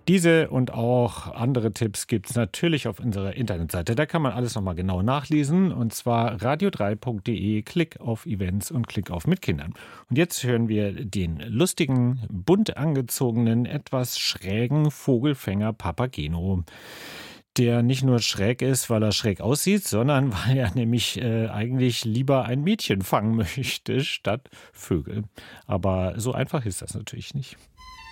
Diese und auch andere Tipps gibt es natürlich auf unserer Internetseite. Da kann man alles nochmal genau nachlesen. Und zwar radio3.de, Klick auf Events und Klick auf mit Kindern. Und jetzt hören wir den lustigen, bunt angezogenen, etwas schrägen Vogelfänger Papageno. Der nicht nur schräg ist, weil er schräg aussieht, sondern weil er nämlich eigentlich lieber ein Mädchen fangen möchte, statt Vögel. Aber so einfach ist das natürlich nicht.